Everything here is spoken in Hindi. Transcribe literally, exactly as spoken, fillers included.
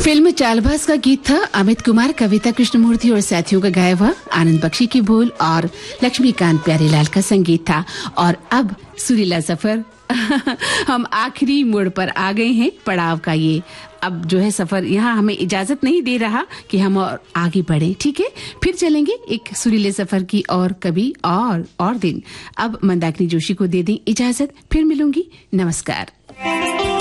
फिल्म चालबाज का गीत था अमित कुमार, कविता कृष्णमूर्ति और साथियों का गाया हुआ, आनंद बख्शी की बोल और लक्ष्मीकांत प्यारेलाल का संगीत था। और अब सुरीला सफर हम आखिरी मोड़ पर आ गए हैं। पड़ाव का ये अब जो है सफर यहाँ हमें इजाजत नहीं दे रहा कि हम और आगे बढ़े। ठीक है, फिर चलेंगे एक सुरीले सफर की और कभी और और दिन। अब मंदाकिनी जोशी को दे दें इजाजत, फिर मिलूंगी। नमस्कार।